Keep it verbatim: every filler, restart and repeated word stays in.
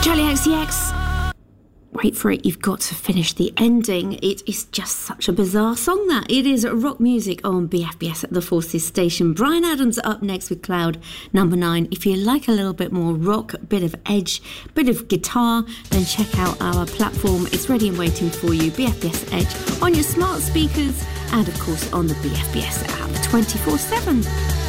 Charlie X C X. Wait for it, you've got to finish the ending. It is just such a bizarre song, that. It is rock music on B F B S at the Forces station. Bryan Adams up next with Cloud number nine. If you like a little bit more rock, a bit of edge, bit of guitar, then check out our platform. It's ready and waiting for you. B F B S Edge on your smart speakers and, of course, on the B F B S app twenty-four seven.